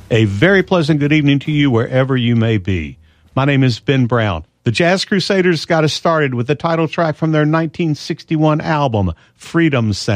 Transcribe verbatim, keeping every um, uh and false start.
A very pleasant good evening to you wherever you may be. My name is Ben Brown. The Jazz Crusaders got us started with the title track from their nineteen sixty-one album, Freedom Sound.